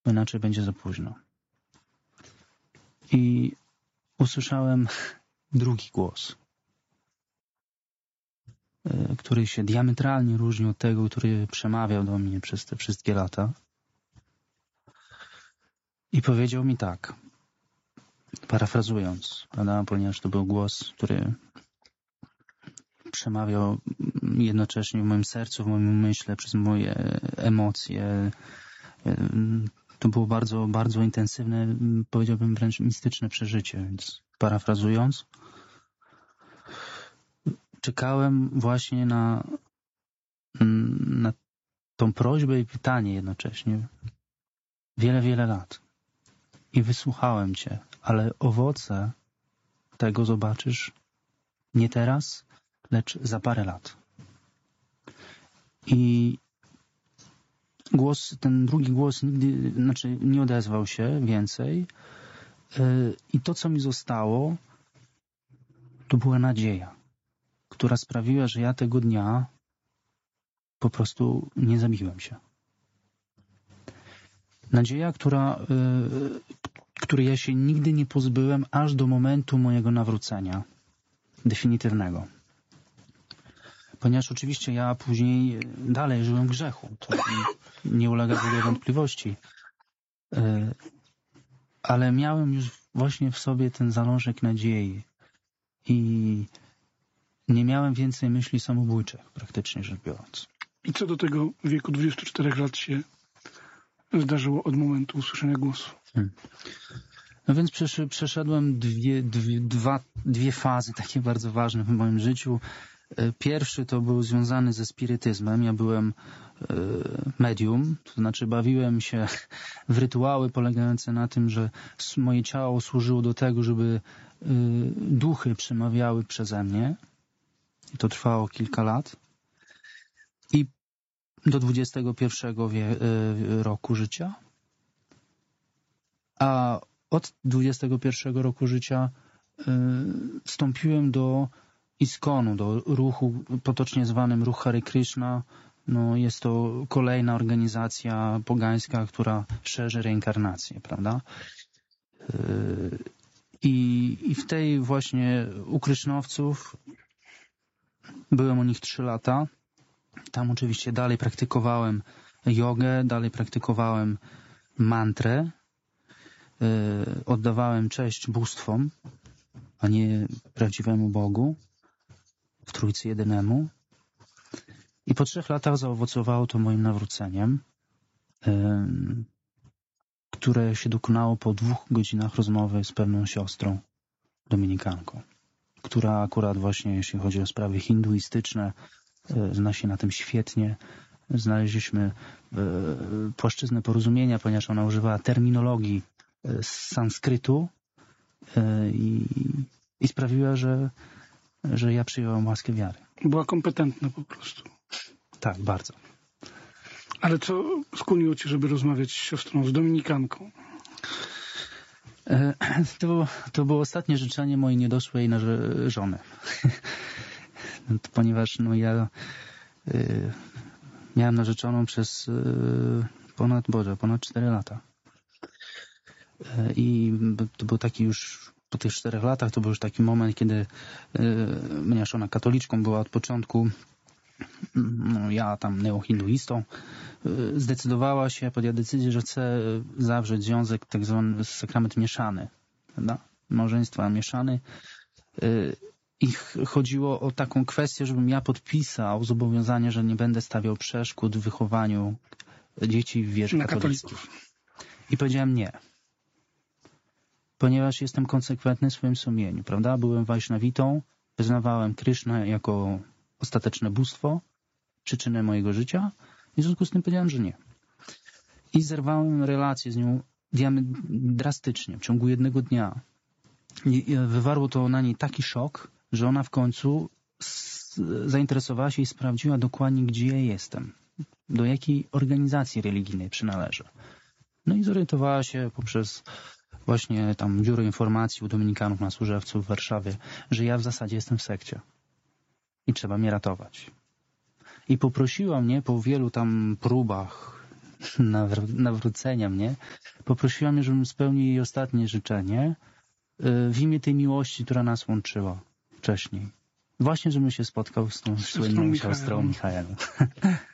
bo inaczej będzie za późno. I usłyszałem drugi głos, który się diametralnie różni od tego, który przemawiał do mnie przez te wszystkie lata. I powiedział mi tak, parafrazując, prawda, ponieważ to był głos, który przemawiał jednocześnie w moim sercu, w moim umyśle, przez moje emocje. To było bardzo, bardzo intensywne, powiedziałbym wręcz mistyczne przeżycie, więc parafrazując, czekałem właśnie na tą prośbę i pytanie jednocześnie wiele, wiele lat. I wysłuchałem Cię, ale owoce tego zobaczysz nie teraz, lecz za parę lat. I ten drugi głos nigdy, nie odezwał się więcej. I to, co mi zostało, to była nadzieja, która sprawiła, że ja tego dnia po prostu nie zabiłem się. Nadzieja, której ja się nigdy nie pozbyłem aż do momentu mojego nawrócenia definitywnego. Ponieważ oczywiście ja później dalej żyłem w grzechu. To nie ulega w ogóle wątpliwości. Ale miałem już właśnie w sobie ten zalążek nadziei. I nie miałem więcej myśli samobójczych, praktycznie rzecz biorąc. I co do tego wieku 24 lat się zdarzyło od momentu usłyszenia głosu? No więc przeszedłem dwie fazy takie bardzo ważne w moim życiu. Pierwszy to był związany ze spirytyzmem. Ja byłem medium, to znaczy bawiłem się w rytuały polegające na tym, że moje ciało służyło do tego, żeby duchy przemawiały przeze mnie. I to trwało kilka lat. I do 21 roku życia. A od 21 roku życia wstąpiłem do ISKCON-u, do ruchu potocznie zwanym Ruch Hare Krishna. No, jest to kolejna organizacja pogańska, która szerzy reinkarnację, prawda? I w tej właśnie u Krysznowców byłem u nich 3 lata. Tam oczywiście dalej praktykowałem jogę, dalej praktykowałem mantrę. Oddawałem cześć bóstwom, a nie prawdziwemu Bogu, w Trójcy Jedynemu. I po 3 latach zaowocowało to moim nawróceniem, które się dokonało po 2 godzinach rozmowy z pewną siostrą dominikanką, która akurat właśnie, jeśli chodzi o sprawy hinduistyczne, zna się na tym świetnie. Znaleźliśmy płaszczyznę porozumienia, ponieważ ona używała terminologii z sanskrytu i sprawiła, że ja przyjąłem łaskę wiary. Była kompetentna po prostu. Tak, bardzo. Ale co skłoniło Cię, żeby rozmawiać z siostrą, z dominikanką? To było ostatnie życzenie mojej niedoszłej żony. Ponieważ ja miałem narzeczoną przez ponad 4 lata. I to był taki już, po tych 4 latach, to był już taki moment, kiedy ponieważ ona katoliczką była od początku, ja tam neohinduistą, zdecydowała się, podjęła decyzję, że chce zawrzeć związek, tak zwany sakrament mieszany, prawda? Małżeństwa mieszany. I chodziło o taką kwestię, żebym ja podpisał zobowiązanie, że nie będę stawiał przeszkód w wychowaniu dzieci w wierze katolickiej. I powiedziałem nie. Ponieważ jestem konsekwentny w swoim sumieniu, prawda? Byłem Wajsznawitą, wyznawałem Krysznę jako ostateczne bóstwo, przyczynę mojego życia i w związku z tym powiedziałem, że nie. I zerwałem relację z nią drastycznie, w ciągu 1 dnia. I wywarło to na niej taki szok, że ona w końcu zainteresowała się i sprawdziła dokładnie, gdzie ja jestem, do jakiej organizacji religijnej przynależę. No i zorientowała się poprzez właśnie tam biuro informacji u dominikanów na Służewcu w Warszawie, że ja w zasadzie jestem w sekcie i trzeba mnie ratować. I poprosiła mnie po wielu tam próbach nawrócenia mnie, poprosiła mnie, żebym spełnił jej ostatnie życzenie w imię tej miłości, która nas łączyła wcześniej. Właśnie, żebym się spotkał z tą słynną siostrą Michaelą.